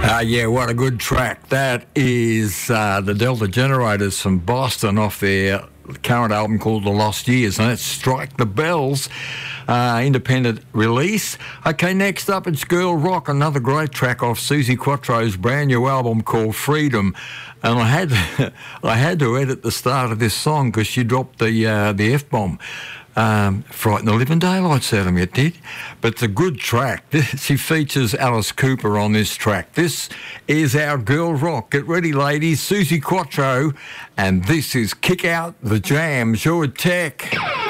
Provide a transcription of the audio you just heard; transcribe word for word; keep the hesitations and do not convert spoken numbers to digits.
Uh, yeah, what a good track. That is uh, the Delta Generators from Boston off their current album called The Lost Years, and that's Strike the Bells, uh, independent release. Okay, next up it's Girl Rock, another great track off Suzi Quatro's brand new album called Freedom. And I had to, I had to edit the start of this song because she dropped the uh, the F-bomb. Um, frightened the living daylights out of me, it did. But it's a good track. She features Alice Cooper on this track. This is our Girl Rock. Get ready, ladies. Suzi Quatro. And this is Kick Out the Jam, Zure Tech.